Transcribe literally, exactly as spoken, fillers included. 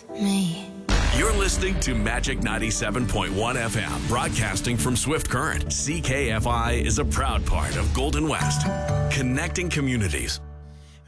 me. You're listening to Magic ninety-seven point one F M, broadcasting from Swift Current. C K F I is a proud part of Golden West, connecting communities.